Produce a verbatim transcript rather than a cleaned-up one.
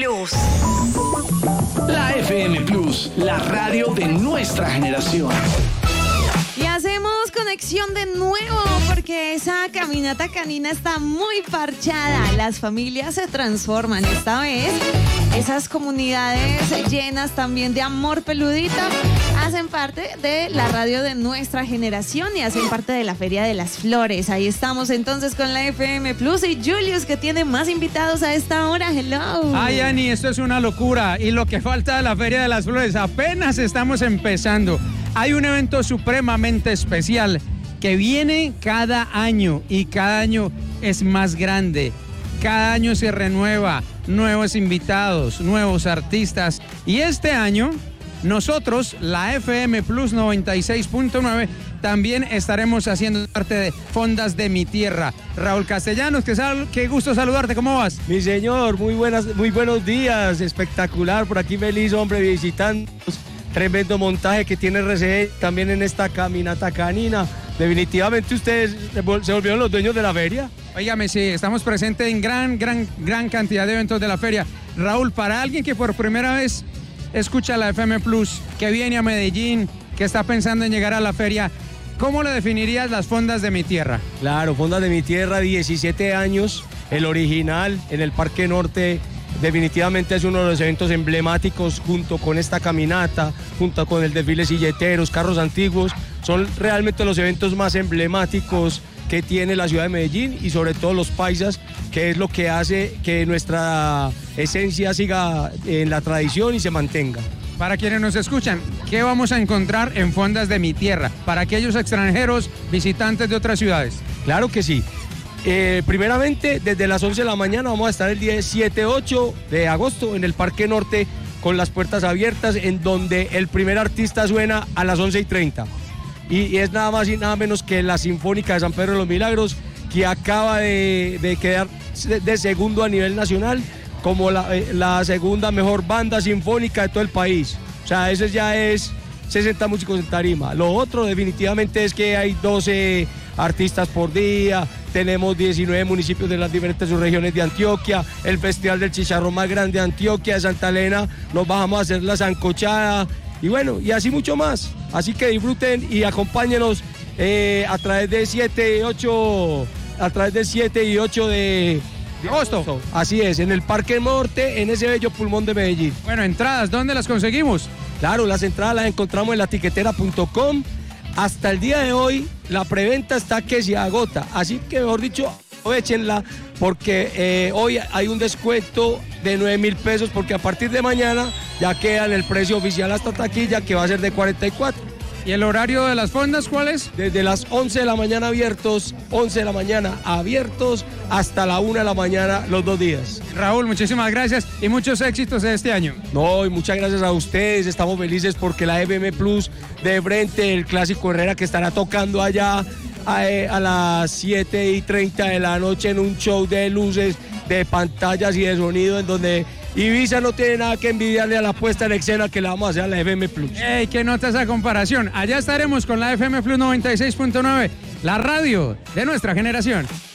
Plus. La F M Plus, la radio de nuestra generación. Y hacemos conexión de nuevo porque esa caminata canina está muy parchada. Las familias se transforman esta vez. Esas comunidades llenas también de amor peludito hacen parte de la radio de nuestra generación y hacen parte de la Feria de las Flores. Ahí estamos entonces con la F M Plus y Julius, que tiene más invitados a esta hora. Hello. Ay, Ani, esto es una locura. Y lo que falta de la Feria de las Flores, apenas estamos empezando. Hay un evento supremamente especial que viene cada año y cada año es más grande. Cada año se renueva, nuevos invitados, nuevos artistas. Y este año, nosotros, la F M Plus noventa y seis punto nueve, también estaremos haciendo parte de Fondas de mi Tierra. Raúl Castellanos, qué, sal, qué gusto saludarte, ¿cómo vas? Mi señor, muy, buenas, muy buenos días, espectacular, por aquí feliz, hombre, visitando. Tremendo montaje que tiene R C E también en esta caminata canina. Definitivamente ustedes se volvieron los dueños de la feria. Óigame, sí, estamos presentes en gran, gran, gran cantidad de eventos de la feria. Raúl, para alguien que por primera vez escucha la F M Plus, que viene a Medellín, que está pensando en llegar a la feria, ¿cómo le definirías las Fondas de mi Tierra? Claro, Fondas de mi Tierra, diecisiete años, el original en el Parque Norte. Definitivamente es uno de los eventos emblemáticos junto con esta caminata, junto con el desfile silleteros, carros antiguos. Son realmente los eventos más emblemáticos que tiene la ciudad de Medellín y sobre todo los paisas, que es lo que hace que nuestra esencia siga en la tradición y se mantenga. Para quienes nos escuchan, ¿qué vamos a encontrar en Fondas de mi Tierra? Para aquellos extranjeros, visitantes de otras ciudades. Claro que sí. Eh, primeramente, desde las once de la mañana vamos a estar el día siete ocho de agosto en el Parque Norte con las puertas abiertas, en donde el primer artista suena a las once y treinta. Y, y es nada más y nada menos que la Sinfónica de San Pedro de los Milagros, que acaba de, de quedar de, de segundo a nivel nacional como la, la segunda mejor banda sinfónica de todo el país. O sea, eso ya es sesenta músicos en tarima. Lo otro definitivamente es que hay doce artistas por día, tenemos diecinueve municipios de las diferentes subregiones de Antioquia, el festival del chicharrón más grande de Antioquia, de Santa Elena, nos bajamos a hacer la sancochada y bueno, y así mucho más. Así que disfruten y acompáñenos eh, a través de siete y ocho, a través de siete y ocho de agosto. Así es, en el Parque Norte, en ese bello pulmón de Medellín. Bueno, entradas, ¿dónde las conseguimos? Claro, las entradas las encontramos en la tiquetera punto com. Hasta el día de hoy, la preventa está que se agota. Así que, mejor dicho, aprovechenla porque eh, hoy hay un descuento de nueve mil pesos porque a partir de mañana ya queda en el precio oficial hasta taquilla, que va a ser de cuarenta y cuatro. ¿Y el horario de las fondas cuál es? Desde las once de la mañana abiertos, once de la mañana abiertos, hasta la una de la mañana los dos días. Raúl, muchísimas gracias y muchos éxitos este año. No, y muchas gracias a ustedes, estamos felices porque la F M Plus de frente, el Clásico Herrera que estará tocando allá a, a las siete y treinta de la noche en un show de luces, de pantallas y de sonido en donde Ibiza no tiene nada que envidiarle a la puesta en escena que le vamos a hacer a la F M Plus. ¡Ey, qué nota esa comparación! Allá estaremos con la F M Plus noventa y seis punto nueve, la radio de nuestra generación.